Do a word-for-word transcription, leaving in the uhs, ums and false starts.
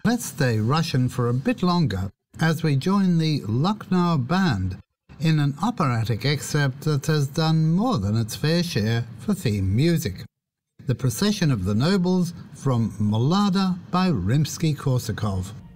Let's stay Russian for a bit longer as we join the Lucknow Band in an operatic excerpt that has done more than its fair share for theme music. The Procession of the Nobles from Mullada by Rimsky-Korsakov.